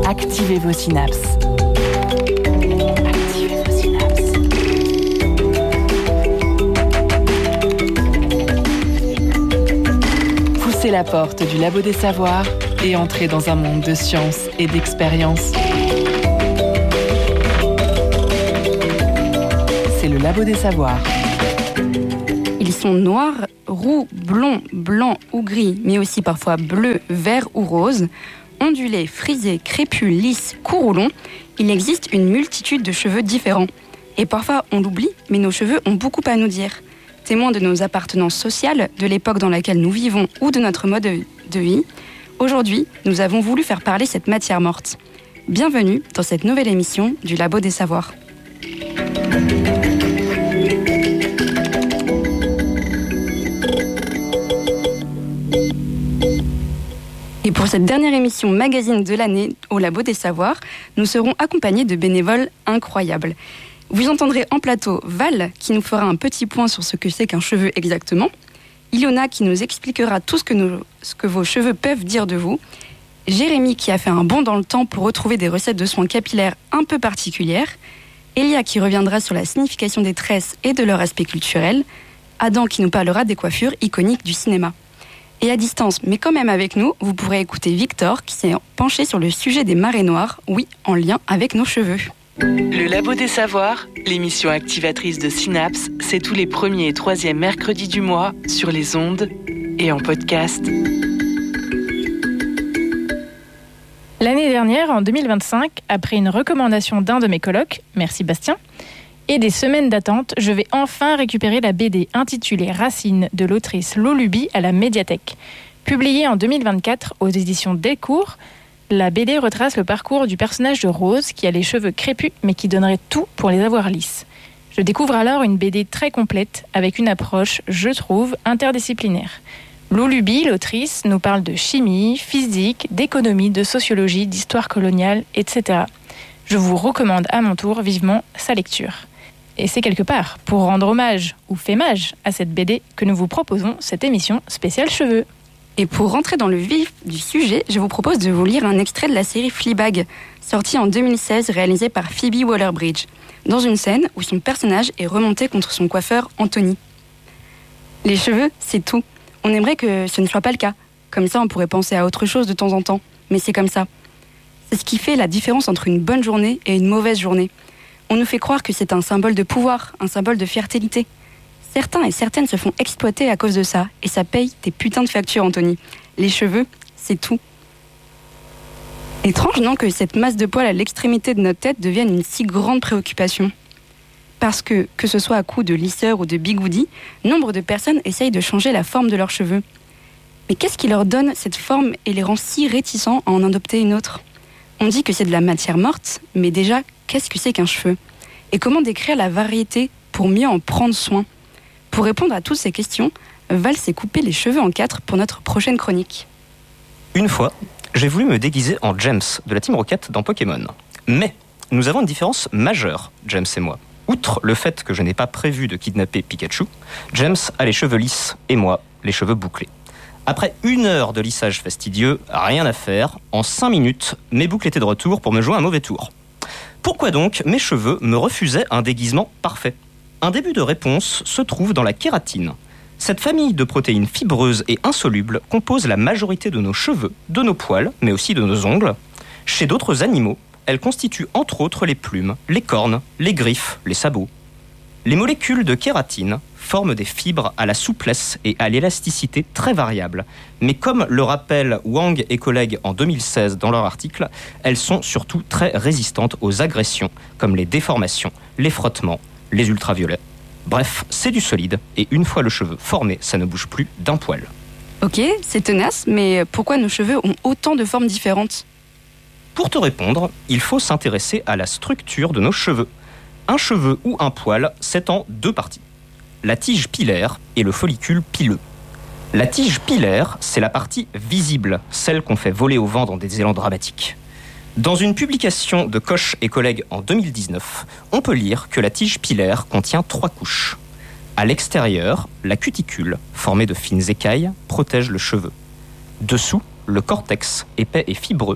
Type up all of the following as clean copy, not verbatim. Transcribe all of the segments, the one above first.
Activez vos synapses. Activez vos synapses. Poussez la porte du Labo des Savoirs et entrez dans un monde de science et d'expérience. C'est le Labo des Savoirs. Ils sont noirs, roux, blonds, blancs ou gris, mais aussi parfois bleus, verts ou roses. Ondulés, frisés, crépus, lisses, courts ou longs, il existe une multitude de cheveux différents. Et parfois on l'oublie, mais nos cheveux ont beaucoup à nous dire. Témoins de nos appartenances sociales, de l'époque dans laquelle nous vivons ou de notre mode de vie, aujourd'hui, nous avons voulu faire parler cette matière morte. Bienvenue dans cette nouvelle émission du Labo des Savoirs. Et pour cette dernière émission magazine de l'année au Labo des Savoirs, nous serons accompagnés de bénévoles incroyables. Vous entendrez en plateau Val, qui nous fera un petit point sur ce que c'est qu'un cheveu exactement. Ilona, qui nous expliquera tout ce que vos cheveux peuvent dire de vous. Jérémy, qui a fait un bond dans le temps pour retrouver des recettes de soins capillaires un peu particulières. Elia, qui reviendra sur la signification des tresses et de leur aspect culturel. Adam, qui nous parlera des coiffures iconiques du cinéma. Et à distance, mais quand même avec nous, vous pourrez écouter Victor qui s'est penché sur le sujet des marées noires, oui, en lien avec nos cheveux. Le Labo des Savoirs, l'émission activatrice de Synapse, c'est tous les 1er et 3e mercredis du mois sur les ondes et en podcast. L'année dernière, en 2025, après une recommandation d'un de mes colocs, merci Bastien, et des semaines d'attente, je vais enfin récupérer la BD intitulée Racine de l'autrice Lolubi à la médiathèque. Publiée en 2024 aux éditions Delcourt, la BD retrace le parcours du personnage de Rose qui a les cheveux crépus mais qui donnerait tout pour les avoir lisses. Je découvre alors une BD très complète avec une approche, je trouve, interdisciplinaire. Lolubi, l'autrice, nous parle de chimie, physique, d'économie, de sociologie, d'histoire coloniale, etc. Je vous recommande à mon tour vivement sa lecture. Et c'est quelque part pour rendre hommage ou fémage à cette BD que nous vous proposons cette émission spéciale cheveux. Et pour rentrer dans le vif du sujet, je vous propose de vous lire un extrait de la série Fleabag, sortie en 2016, réalisée par Phoebe Waller-Bridge, dans une scène où son personnage est remonté contre son coiffeur Anthony. Les cheveux, c'est tout. On aimerait que ce ne soit pas le cas. Comme ça, on pourrait penser à autre chose de temps en temps. Mais c'est comme ça. C'est ce qui fait la différence entre une bonne journée et une mauvaise journée. On nous fait croire que c'est un symbole de pouvoir, un symbole de fierté. Certains et certaines se font exploiter à cause de ça, et ça paye tes putains de factures, Anthony. Les cheveux, c'est tout. Étrange, non, que cette masse de poils à l'extrémité de notre tête devienne une si grande préoccupation. Parce que ce soit à coup de lisseur ou de bigoudi, nombre de personnes essayent de changer la forme de leurs cheveux. Mais qu'est-ce qui leur donne cette forme et les rend si réticents à en adopter une autre ? On dit que c'est de la matière morte, mais déjà, qu'est-ce que c'est qu'un cheveu ? Et comment décrire la variété pour mieux en prendre soin ? Pour répondre à toutes ces questions, Val s'est coupé les cheveux en 4 pour notre prochaine chronique. Une fois, j'ai voulu me déguiser en James de la Team Rocket dans Pokémon. Mais nous avons une différence majeure, James et moi. Outre le fait que je n'ai pas prévu de kidnapper Pikachu, James a les cheveux lisses et moi, les cheveux bouclés. Après 1 heure de lissage fastidieux, rien à faire, en 5 minutes, mes boucles étaient de retour pour me jouer un mauvais tour. Pourquoi donc mes cheveux me refusaient un déguisement parfait ? Un début de réponse se trouve dans la kératine. Cette famille de protéines fibreuses et insolubles compose la majorité de nos cheveux, de nos poils, mais aussi de nos ongles. Chez d'autres animaux, elle constitue entre autres les plumes, les cornes, les griffes, les sabots. Les molécules de kératine forment des fibres à la souplesse et à l'élasticité très variables. Mais comme le rappellent Wang et collègues en 2016 dans leur article, elles sont surtout très résistantes aux agressions, comme les déformations, les frottements, les ultraviolets. Bref, c'est du solide, et une fois le cheveu formé, ça ne bouge plus d'un poil. Ok, c'est tenace, mais pourquoi nos cheveux ont autant de formes différentes ? Pour te répondre, il faut s'intéresser à la structure de nos cheveux. Un cheveu ou un poil, c'est en 2 parties. La tige pilaire et le follicule pileux. La tige pilaire, c'est la partie visible, celle qu'on fait voler au vent dans des élans dramatiques. Dans une publication de Koch et collègues en 2019, on peut lire que la tige pilaire contient 3 couches. À l'extérieur, la cuticule, formée de fines écailles, protège le cheveu. Dessous, le cortex, épais et fibreux,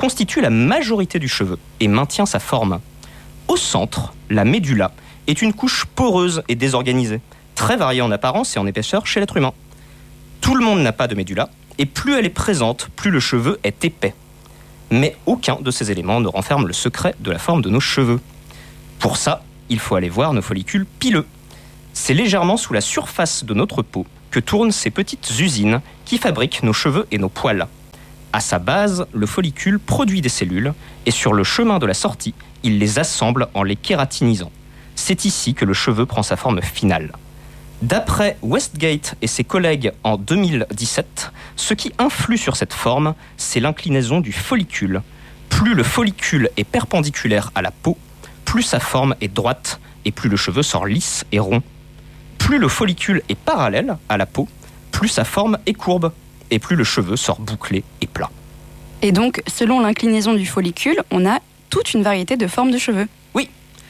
constitue la majorité du cheveu et maintient sa forme. Au centre, la médula est une couche poreuse et désorganisée, très variée en apparence et en épaisseur chez l'être humain. Tout le monde n'a pas de médula, et plus elle est présente, plus le cheveu est épais. Mais aucun de ces éléments ne renferme le secret de la forme de nos cheveux. Pour ça, il faut aller voir nos follicules pileux. C'est légèrement sous la surface de notre peau que tournent ces petites usines qui fabriquent nos cheveux et nos poils. À sa base, le follicule produit des cellules et sur le chemin de la sortie, il les assemble en les kératinisant. C'est ici que le cheveu prend sa forme finale. D'après Westgate et ses collègues en 2017, ce qui influe sur cette forme, c'est l'inclinaison du follicule. Plus le follicule est perpendiculaire à la peau, plus sa forme est droite et plus le cheveu sort lisse et rond. Plus le follicule est parallèle à la peau, plus sa forme est courbe et plus le cheveu sort bouclé et plat. Et donc, selon l'inclinaison du follicule, on a toute une variété de formes de cheveux. Oui.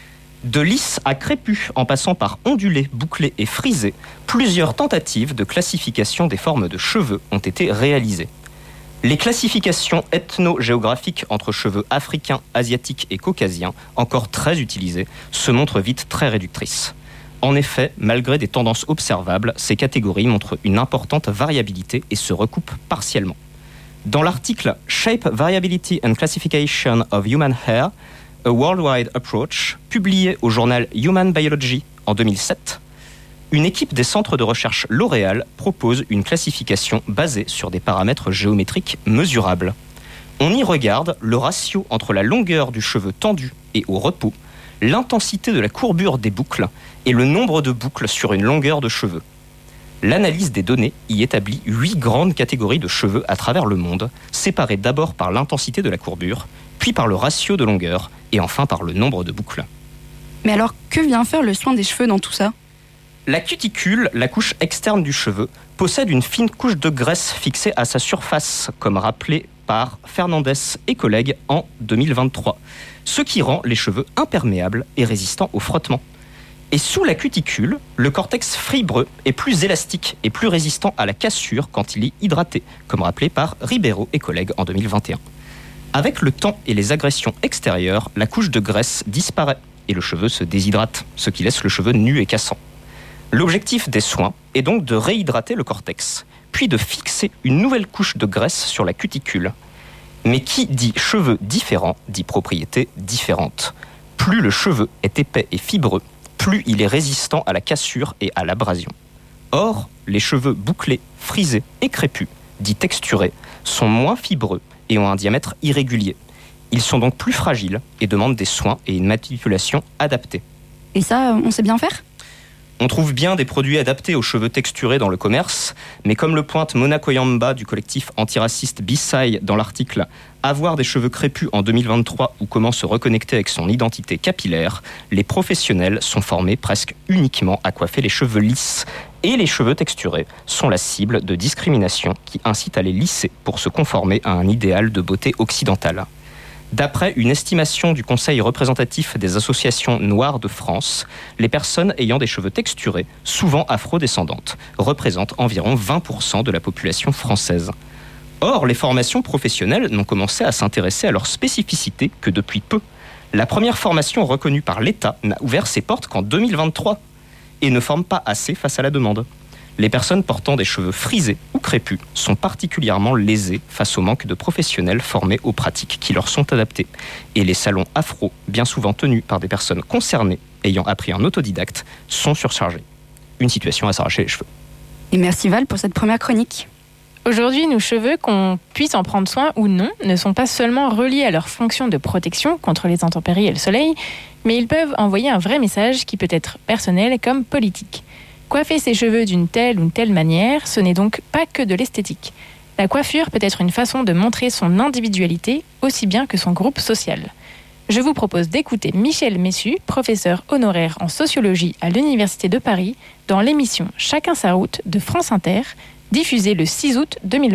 De lisse à crépus, en passant par ondulé, bouclé et frisé, plusieurs tentatives de classification des formes de cheveux ont été réalisées. Les classifications ethno-géographiques entre cheveux africains, asiatiques et caucasiens, encore très utilisées, se montrent vite très réductrices. En effet, malgré des tendances observables, ces catégories montrent une importante variabilité et se recoupent partiellement. Dans l'article « Shape, Variability and Classification of Human Hair, a Worldwide Approach », publié au journal Human Biology en 2007, une équipe des centres de recherche L'Oréal propose une classification basée sur des paramètres géométriques mesurables. On y regarde le ratio entre la longueur du cheveu tendu et au repos, l'intensité de la courbure des boucles et le nombre de boucles sur une longueur de cheveux. L'analyse des données y établit 8 grandes catégories de cheveux à travers le monde, séparées d'abord par l'intensité de la courbure, puis par le ratio de longueur et enfin par le nombre de boucles. Mais alors, que vient faire le soin des cheveux dans tout ça ? La cuticule, la couche externe du cheveu, possède une fine couche de graisse fixée à sa surface, comme rappelé par Fernandez et collègues en 2023, ce qui rend les cheveux imperméables et résistants au frottement. Et sous la cuticule, le cortex fibreux est plus élastique et plus résistant à la cassure quand il est hydraté, comme rappelé par Ribeiro et collègues en 2021. Avec le temps et les agressions extérieures, la couche de graisse disparaît et le cheveu se déshydrate, ce qui laisse le cheveu nu et cassant. L'objectif des soins est donc de réhydrater le cortex, puis de fixer une nouvelle couche de graisse sur la cuticule. Mais qui dit cheveux différents dit propriétés différentes. Plus le cheveu est épais et fibreux, plus il est résistant à la cassure et à l'abrasion. Or, les cheveux bouclés, frisés et crépus, dits texturés, sont moins fibreux et ont un diamètre irrégulier. Ils sont donc plus fragiles et demandent des soins et une manipulation adaptée. Et ça, on sait bien faire ? On trouve bien des produits adaptés aux cheveux texturés dans le commerce, mais comme le pointe Mona Koyamba du collectif antiraciste Bissai dans l'article « Avoir des cheveux crépus en 2023 ou comment se reconnecter avec son identité capillaire », les professionnels sont formés presque uniquement à coiffer les cheveux lisses et les cheveux texturés sont la cible de discrimination qui incite à les lisser pour se conformer à un idéal de beauté occidentale. D'après une estimation du Conseil représentatif des associations noires de France, les personnes ayant des cheveux texturés, souvent afrodescendantes, représentent environ 20% de la population française. Or, les formations professionnelles n'ont commencé à s'intéresser à leurs spécificités que depuis peu. La première formation reconnue par l'État n'a ouvert ses portes qu'en 2023 et ne forme pas assez face à la demande. Les personnes portant des cheveux frisés ou crépus sont particulièrement lésées face au manque de professionnels formés aux pratiques qui leur sont adaptées. Et les salons afro, bien souvent tenus par des personnes concernées ayant appris en autodidacte, sont surchargés. Une situation à s'arracher les cheveux. Et merci Val pour cette première chronique. Aujourd'hui, nos cheveux, qu'on puisse en prendre soin ou non, ne sont pas seulement reliés à leur fonction de protection contre les intempéries et le soleil, mais ils peuvent envoyer un vrai message qui peut être personnel comme politique. Coiffer ses cheveux d'une telle ou telle manière, ce n'est donc pas que de l'esthétique. La coiffure peut être une façon de montrer son individualité aussi bien que son groupe social. Je vous propose d'écouter Michel Messu, professeur honoraire en sociologie à l'Université de Paris, dans l'émission Chacun sa route de France Inter, diffusée le 6 août 2020.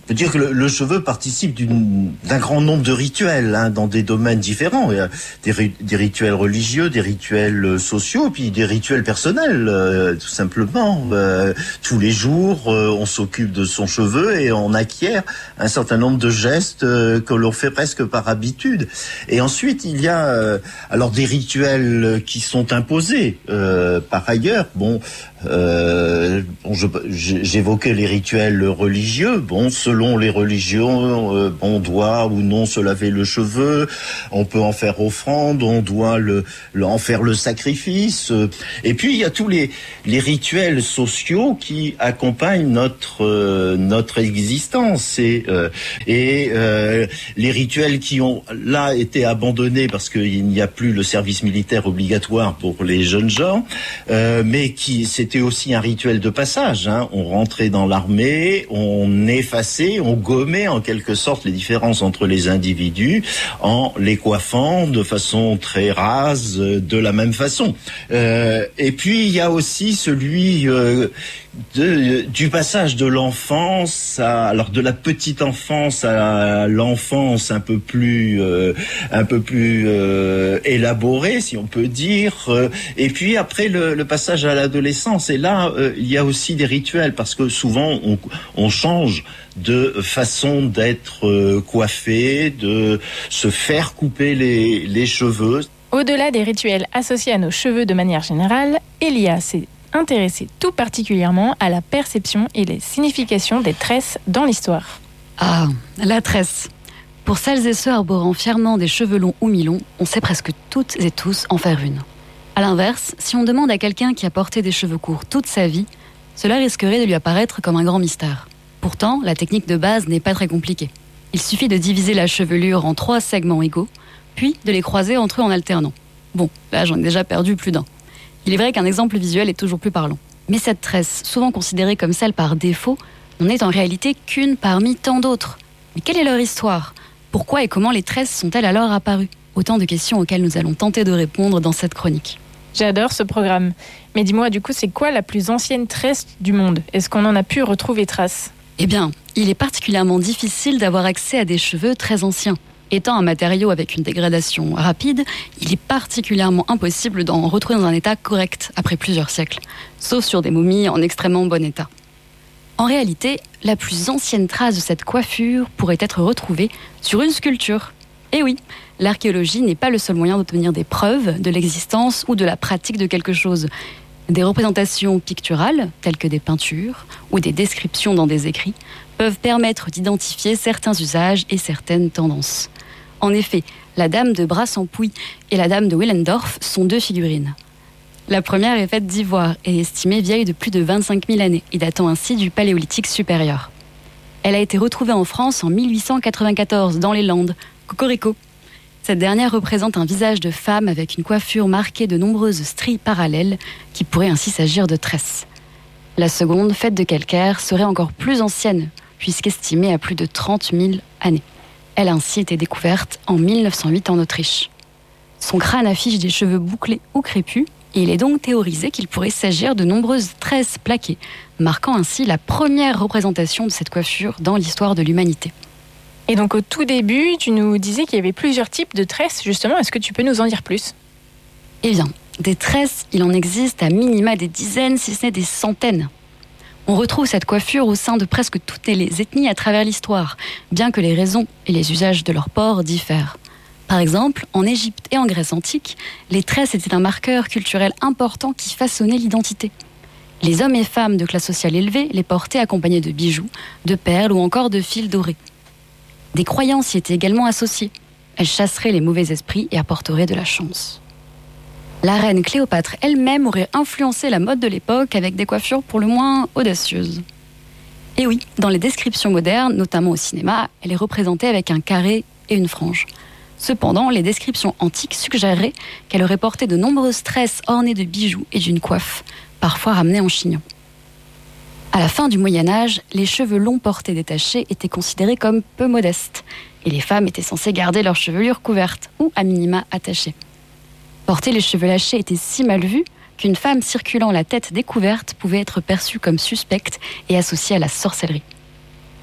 Je veux dire que le cheveu participe d'un grand nombre de rituels dans des domaines différents. Il y a des rituels religieux, des rituels sociaux, puis des rituels personnels, tout simplement. Tous les jours, on s'occupe de son cheveu et on acquiert un certain nombre de gestes que l'on fait presque par habitude. Et ensuite, il y a alors des rituels qui sont imposés par ailleurs. J'évoquais les rituels religieux. Selon les religions, on doit ou non se laver le cheveu, on peut en faire offrande, on doit en faire le sacrifice. Et puis il y a tous les rituels sociaux qui accompagnent notre existence. Et les rituels qui ont là été abandonnés parce qu'il n'y a plus le service militaire obligatoire pour les jeunes gens, mais c'était aussi un rituel de passage. On rentrait dans l'armée, on effaçait, on gommait en quelque sorte les différences entre les individus en les coiffant de façon très rase, de la même façon. Et puis il y a aussi celui du passage de l'enfance de la petite enfance à l'enfance un peu plus élaborée, si on peut dire. Et puis après le passage à l'adolescence. Et là, il y a aussi des rituels parce que souvent on change de façon d'être coiffé, de se faire couper les cheveux. Au-delà des rituels associés à nos cheveux de manière générale, Elia s'est intéressée tout particulièrement à la perception et les significations des tresses dans l'histoire. Ah, la tresse. Pour celles et ceux arborant fièrement des cheveux longs ou mi-longs, on sait presque toutes et tous en faire une. À l'inverse, si on demande à quelqu'un qui a porté des cheveux courts toute sa vie, cela risquerait de lui apparaître comme un grand mystère. Pourtant, la technique de base n'est pas très compliquée. Il suffit de diviser la chevelure en 3 segments égaux, puis de les croiser entre eux en alternant. Bon, là j'en ai déjà perdu plus d'un. Il est vrai qu'un exemple visuel est toujours plus parlant. Mais cette tresse, souvent considérée comme celle par défaut, n'en est en réalité qu'une parmi tant d'autres. Mais quelle est leur histoire ? Pourquoi et comment les tresses sont-elles alors apparues ? Autant de questions auxquelles nous allons tenter de répondre dans cette chronique. J'adore ce programme. Mais dis-moi, du coup, c'est quoi la plus ancienne tresse du monde ? Est-ce qu'on en a pu retrouver trace ? Eh bien, il est particulièrement difficile d'avoir accès à des cheveux très anciens. Étant un matériau avec une dégradation rapide, il est particulièrement impossible d'en retrouver dans un état correct après plusieurs siècles, sauf sur des momies en extrêmement bon état. En réalité, la plus ancienne trace de cette coiffure pourrait être retrouvée sur une sculpture. Et oui, l'archéologie n'est pas le seul moyen d'obtenir des preuves de l'existence ou de la pratique de quelque chose. Des représentations picturales, telles que des peintures ou des descriptions dans des écrits, peuvent permettre d'identifier certains usages et certaines tendances. En effet, la dame de Brassempouy et la dame de Willendorf sont 2 figurines. La première est faite d'ivoire et estimée vieille de plus de 25 000 années et datant ainsi du Paléolithique supérieur. Elle a été retrouvée en France en 1894 dans les Landes, Cocorico. Cette dernière représente un visage de femme avec une coiffure marquée de nombreuses stries parallèles qui pourraient ainsi s'agir de tresses. La seconde, faite de calcaire, serait encore plus ancienne puisqu'estimée à plus de 30 000 années. Elle a ainsi été découverte en 1908 en Autriche. Son crâne affiche des cheveux bouclés ou crépus, et il est donc théorisé qu'il pourrait s'agir de nombreuses tresses plaquées, marquant ainsi la première représentation de cette coiffure dans l'histoire de l'humanité. Et donc au tout début, tu nous disais qu'il y avait plusieurs types de tresses, justement. Est-ce que tu peux nous en dire plus ? Eh bien, des tresses, il en existe à minima des dizaines, si ce n'est des centaines. On retrouve cette coiffure au sein de presque toutes les ethnies à travers l'histoire, bien que les raisons et les usages de leur port diffèrent. Par exemple, en Égypte et en Grèce antique, les tresses étaient un marqueur culturel important qui façonnait l'identité. Les hommes et femmes de classe sociale élevée les portaient accompagnés de bijoux, de perles ou encore de fils dorés. Des croyances y étaient également associées. Elles chasseraient les mauvais esprits et apporteraient de la chance. La reine Cléopâtre elle-même aurait influencé la mode de l'époque avec des coiffures pour le moins audacieuses. Et oui, dans les descriptions modernes, notamment au cinéma, elle est représentée avec un carré et une frange. Cependant, les descriptions antiques suggéreraient qu'elle aurait porté de nombreuses tresses ornées de bijoux et d'une coiffe, parfois ramenée en chignon. À la fin du Moyen-Âge, les cheveux longs portés détachés étaient considérés comme peu modestes, et les femmes étaient censées garder leur chevelure couverte ou à minima attachée. Porter les cheveux lâchés était si mal vu qu'une femme circulant la tête découverte pouvait être perçue comme suspecte et associée à la sorcellerie.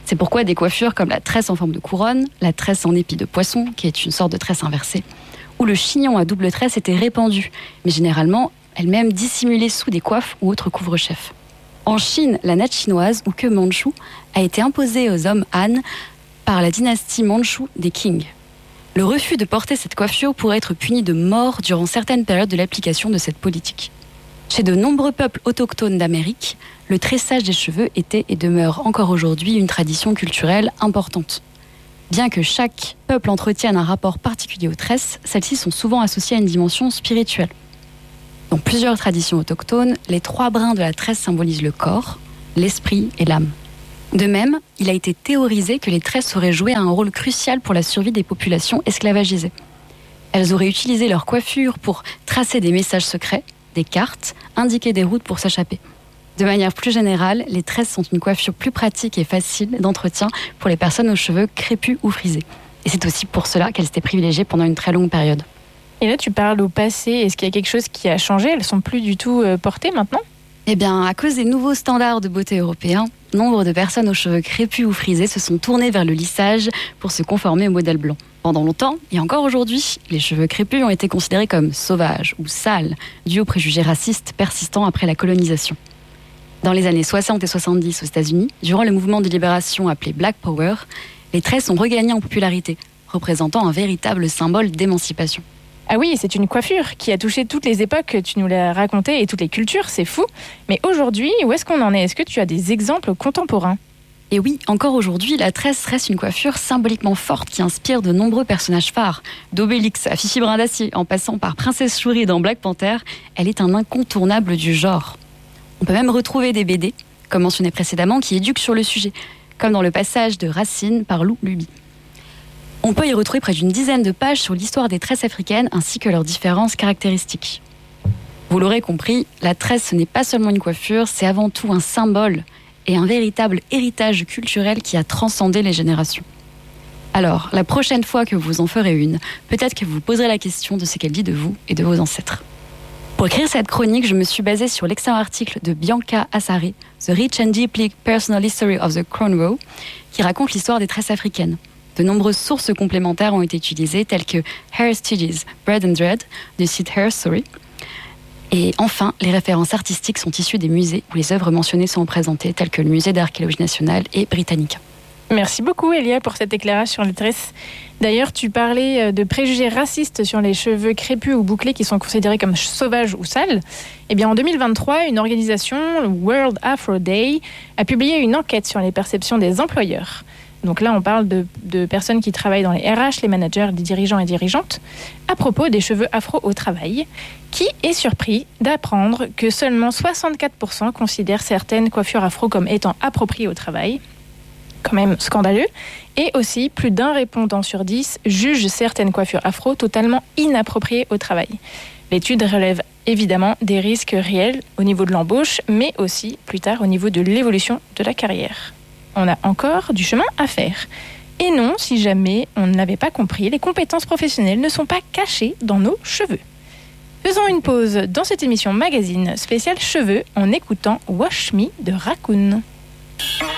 C'est pourquoi des coiffures comme la tresse en forme de couronne, la tresse en épi de poisson, qui est une sorte de tresse inversée, ou le chignon à double tresse étaient répandues, mais généralement elles-mêmes dissimulées sous des coiffes ou autres couvre-chefs. En Chine, la natte chinoise, ou queue mandchoue, a été imposée aux hommes Han par la dynastie mandchoue des Qing. Le refus de porter cette coiffure pourrait être puni de mort durant certaines périodes de l'application de cette politique. Chez de nombreux peuples autochtones d'Amérique, le tressage des cheveux était et demeure encore aujourd'hui une tradition culturelle importante. Bien que chaque peuple entretienne un rapport particulier aux tresses, celles-ci sont souvent associées à une dimension spirituelle. Dans plusieurs traditions autochtones, les 3 brins de la tresse symbolisent le corps, l'esprit et l'âme. De même, il a été théorisé que les tresses auraient joué un rôle crucial pour la survie des populations esclavagisées. Elles auraient utilisé leur coiffure pour tracer des messages secrets, des cartes, indiquer des routes pour s'échapper. De manière plus générale, les tresses sont une coiffure plus pratique et facile d'entretien pour les personnes aux cheveux crépus ou frisés. Et c'est aussi pour cela qu'elles étaient privilégiées pendant une très longue période. Et là, tu parles au passé. Est-ce qu'il y a quelque chose qui a changé? Elles sont plus du tout portées maintenant? Eh bien, à cause des nouveaux standards de beauté européens, nombre de personnes aux cheveux crépus ou frisés se sont tournées vers le lissage pour se conformer au modèle blanc. Pendant longtemps, et encore aujourd'hui, les cheveux crépus ont été considérés comme sauvages ou sales, dû aux préjugés racistes persistants après la colonisation. Dans les années 60 et 70 aux États-Unis, durant le mouvement de libération appelé Black Power, les tresses ont regagné en popularité, représentant un véritable symbole d'émancipation. Ah oui, c'est une coiffure qui a touché toutes les époques, tu nous l'as raconté, et toutes les cultures, c'est fou. Mais aujourd'hui, où est-ce qu'on en est? Est-ce que tu as des exemples contemporains? Et oui, encore aujourd'hui, la tresse reste une coiffure symboliquement forte qui inspire de nombreux personnages phares. D'Obélix à Fifi Brin d'Acier, en passant par Princesse Shuri dans Black Panther, elle est un incontournable du genre. On peut même retrouver des BD, comme mentionné précédemment, qui éduquent sur le sujet, comme dans le passage de Racine par Lou Luby. On peut y retrouver près d'une dizaine de pages sur l'histoire des tresses africaines ainsi que leurs différences caractéristiques. Vous l'aurez compris, la tresse ce n'est pas seulement une coiffure, c'est avant tout un symbole et un véritable héritage culturel qui a transcendé les générations. Alors, la prochaine fois que vous en ferez une, peut-être que vous vous poserez la question de ce qu'elle dit de vous et de vos ancêtres. Pour écrire cette chronique, je me suis basée sur l'excellent article de Bianca Assare, The Rich and Deeply Personal History of the Cornrow, qui raconte l'histoire des tresses africaines. De nombreuses sources complémentaires ont été utilisées, telles que Hair Stitches, Bread and Dread, du site Hair Story. Et enfin, les références artistiques sont issues des musées où les œuvres mentionnées sont représentées, telles que le Musée d'Archéologie nationale et Britannica. Merci beaucoup, Elia, pour cet éclairage sur les tresses. D'ailleurs, tu parlais de préjugés racistes sur les cheveux crépus ou bouclés qui sont considérés comme sauvages ou sales. Eh bien, en 2023, une organisation, le World Afro Day, a publié une enquête sur les perceptions des employeurs. Donc là, on parle de personnes qui travaillent dans les RH, les managers, les dirigeants et dirigeantes, à propos des cheveux afro au travail, qui est surpris d'apprendre que seulement 64% considèrent certaines coiffures afro comme étant appropriées au travail. Quand même scandaleux. Et aussi, plus d'un répondant sur 10 juge certaines coiffures afro totalement inappropriées au travail. L'étude relève évidemment des risques réels au niveau de l'embauche, mais aussi plus tard au niveau de l'évolution de la carrière. On a encore du chemin à faire. Et non, si jamais on ne l'avait pas compris, les compétences professionnelles ne sont pas cachées dans nos cheveux. Faisons une pause dans cette émission magazine spéciale cheveux en écoutant Wash Me de Raccoon.